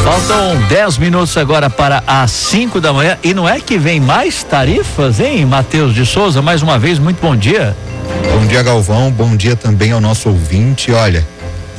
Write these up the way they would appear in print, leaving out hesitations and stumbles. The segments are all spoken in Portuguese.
Faltam 10 minutos agora para as 5 da manhã e não é que vem mais tarifas, hein, Matheus de Souza? Mais uma vez, muito bom dia. Bom dia, Galvão, bom dia também ao nosso ouvinte. Olha,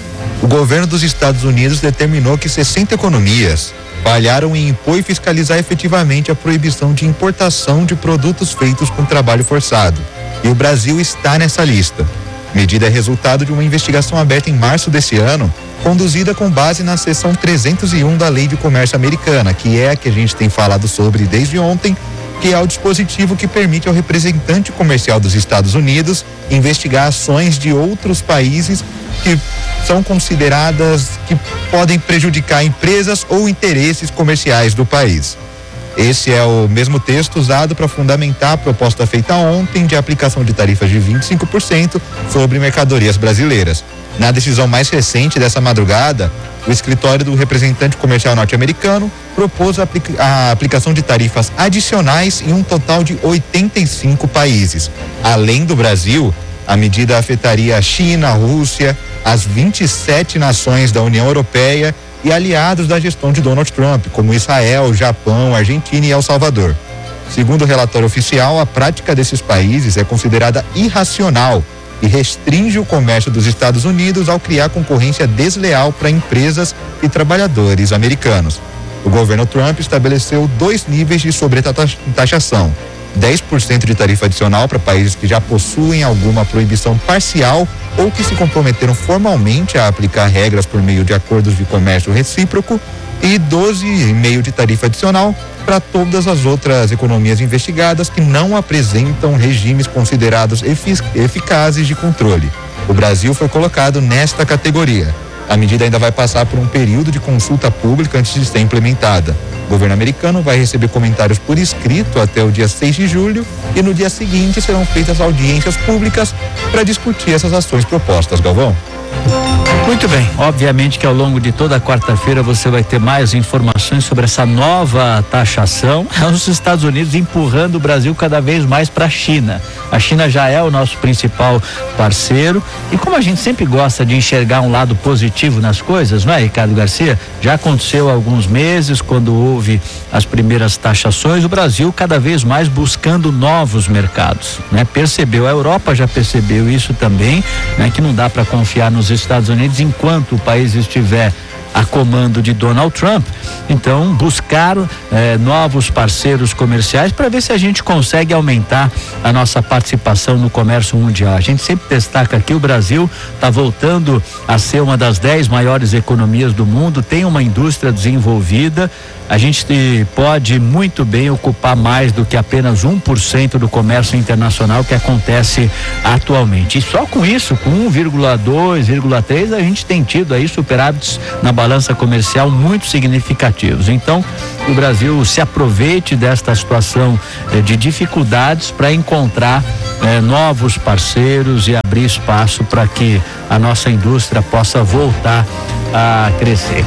o governo dos Estados Unidos determinou que 60 economias falharam em impor e fiscalizar efetivamente a proibição de importação de produtos feitos com trabalho forçado. E o Brasil está nessa lista. Medida é resultado de uma investigação aberta em março desse ano, conduzida com base na seção 301 da Lei de Comércio Americana, que é a que a gente tem falado sobre desde ontem, que é o dispositivo que permite ao representante comercial dos Estados Unidos investigar ações de outros países que são consideradas que podem prejudicar empresas ou interesses comerciais do país. Esse é o mesmo texto usado para fundamentar a proposta feita ontem de aplicação de tarifas de 25% sobre mercadorias brasileiras. Na decisão mais recente dessa madrugada, o escritório do representante comercial norte-americano propôs a aplicação de tarifas adicionais em um total de 85 países. Além do Brasil, a medida afetaria a China, a Rússia, as 27 nações da União Europeia e aliados da gestão de Donald Trump, como Israel, Japão, Argentina e El Salvador. Segundo o relatório oficial, a prática desses países é considerada irracional e restringe o comércio dos Estados Unidos ao criar concorrência desleal para empresas e trabalhadores americanos. O governo Trump estabeleceu 2 níveis de sobretaxação: 10% de tarifa adicional para países que já possuem alguma proibição parcial ou que se comprometeram formalmente a aplicar regras por meio de acordos de comércio recíproco, e 12,5% de tarifa adicional para todas as outras economias investigadas que não apresentam regimes considerados eficazes de controle. O Brasil foi colocado nesta categoria. A medida ainda vai passar por um período de consulta pública antes de ser implementada. O governo americano vai receber comentários por escrito até o dia 6 de julho e no dia seguinte serão feitas audiências públicas para discutir essas ações propostas, Galvão. Muito bem, obviamente que ao longo de toda a quarta-feira você vai ter mais informações sobre essa nova taxação. Os Estados Unidos empurrando o Brasil cada vez mais para a China. A China já é o nosso principal parceiro e como a gente sempre gosta de enxergar um lado positivo nas coisas, não é, Ricardo Garcia? Já aconteceu há alguns meses, quando houve as primeiras taxações, o Brasil cada vez mais buscando novos mercados, né? Percebeu, a Europa já percebeu isso também, né? Que não dá para confiar nos Estados Unidos enquanto o país estiver a comando de Donald Trump. Então, buscar novos parceiros comerciais para ver se a gente consegue aumentar a nossa participação no comércio mundial. A gente sempre destaca aqui, o Brasil está voltando a ser uma das 10 maiores economias do mundo, tem uma indústria desenvolvida. A gente pode muito bem ocupar mais do que apenas 1% do comércio internacional que acontece atualmente. E só com isso, com 1,2, 1,3, a gente tem tido aí superávites na balança comercial muito significativos. Então, o Brasil se aproveite desta situação de dificuldades para encontrar novos parceiros e abrir espaço para que a nossa indústria possa voltar a crescer.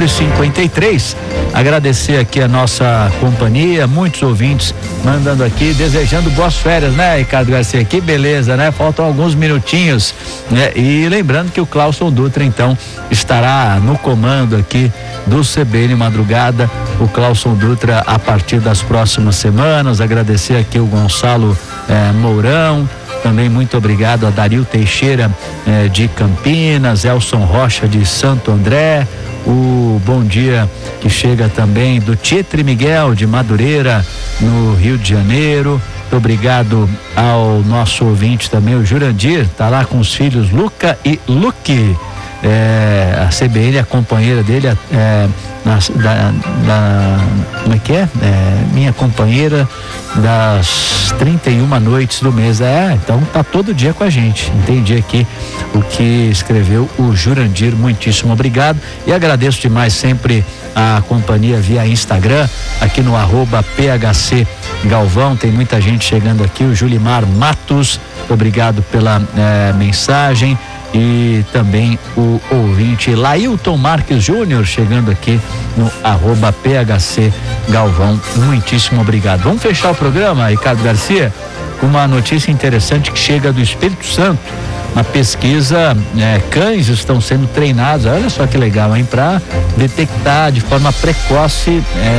4h53, agradecer aqui a nossa companhia, muitos ouvintes mandando aqui, desejando boas férias, né, Ricardo Garcia? Que beleza, né? Faltam alguns minutinhos, né? E lembrando que o Clauson Dutra, então, estará no comando aqui do CBN Madrugada, o Clauson Dutra a partir das próximas semanas. Agradecer aqui o Gonçalo Mourão, também muito obrigado a Dario Teixeira de Campinas, Elson Rocha de Santo André, o bom dia que chega também do Tietre Miguel de Madureira, no Rio de Janeiro. Muito obrigado ao nosso ouvinte também, o Jurandir, tá lá com os filhos Luca e Luque. A CBN, a companheira dele, como é que é? Minha companheira das 31 noites do mês. Então tá todo dia com a gente. Entendi aqui o que escreveu o Jurandir. Muitíssimo obrigado e agradeço demais sempre a companhia via Instagram, aqui no @PHC Galvão. Tem muita gente chegando aqui, o Julimar Matos, muito obrigado pela mensagem. E também o ouvinte Lailton Marques Júnior chegando aqui no @PHC Galvão. Muitíssimo obrigado. Vamos fechar o programa, Ricardo Garcia, com uma notícia interessante que chega do Espírito Santo. Na pesquisa, cães estão sendo treinados, olha só que legal, hein, para detectar de forma precoce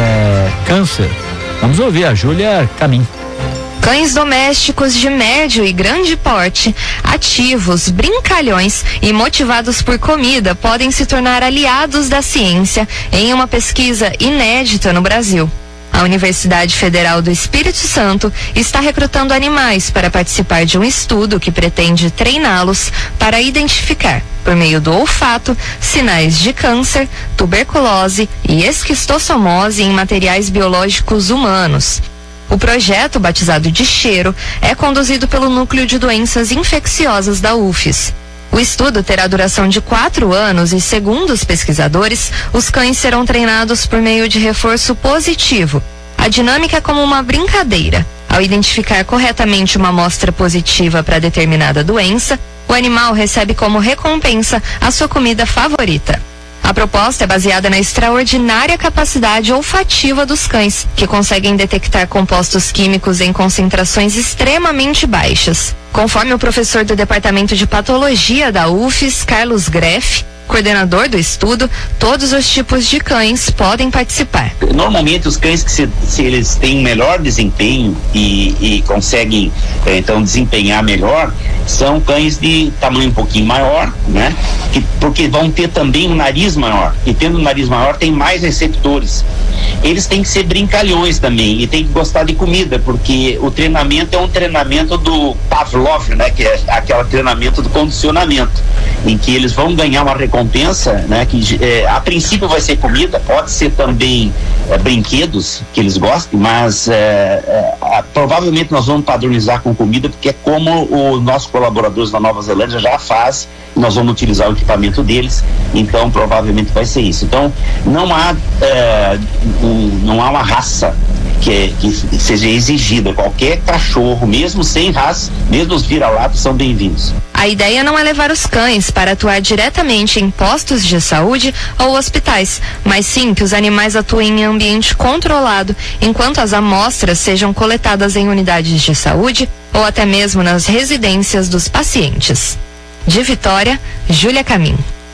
câncer. Vamos ouvir a Júlia Camin. Cães domésticos de médio e grande porte, ativos, brincalhões e motivados por comida podem se tornar aliados da ciência em uma pesquisa inédita no Brasil. A Universidade Federal do Espírito Santo está recrutando animais para participar de um estudo que pretende treiná-los para identificar, por meio do olfato, sinais de câncer, tuberculose e esquistossomose em materiais biológicos humanos. O projeto, batizado de Cheiro, é conduzido pelo Núcleo de Doenças Infecciosas da UFES. O estudo terá duração de 4 anos e, segundo os pesquisadores, os cães serão treinados por meio de reforço positivo. A dinâmica é como uma brincadeira. Ao identificar corretamente uma amostra positiva para determinada doença, o animal recebe como recompensa a sua comida favorita. A proposta é baseada na extraordinária capacidade olfativa dos cães, que conseguem detectar compostos químicos em concentrações extremamente baixas. Conforme o professor do Departamento de Patologia da UFES, Carlos Greff, coordenador do estudo, todos os tipos de cães podem participar. Normalmente os cães que se eles têm melhor desempenho e conseguem então desempenhar melhor, são cães de tamanho um pouquinho maior, né? Porque vão ter também um nariz maior, e tendo um nariz maior tem mais receptores. Eles têm que ser brincalhões também e tem que gostar de comida, porque o treinamento é um treinamento do Pavlov, né? Que é aquele treinamento do condicionamento, em que eles vão ganhar uma recompensa, né? Que a princípio vai ser comida, pode ser também brinquedos que eles gostem, mas provavelmente nós vamos padronizar com comida, porque é como os nossos colaboradores da Nova Zelândia já fazem, nós vamos utilizar o equipamento deles, então provavelmente vai ser isso. Então não há uma raça que seja exigida. Qualquer cachorro, mesmo sem raça, mesmo os vira-latas, são bem-vindos. A ideia não é levar os cães para atuar diretamente em postos de saúde ou hospitais, mas sim que os animais atuem em ambiente controlado, enquanto as amostras sejam coletadas em unidades de saúde ou até mesmo nas residências dos pacientes. De Vitória, Júlia Camin.